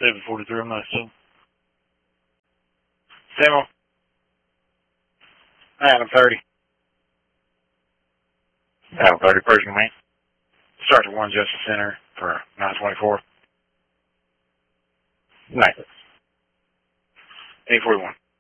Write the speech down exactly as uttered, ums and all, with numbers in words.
seven forty-three, I'm not still. Samuel. Adam thirty. Adam thirty, Pershing, man. Sergeant one, Justice Center for nine twenty-four. Night. eight forty-one.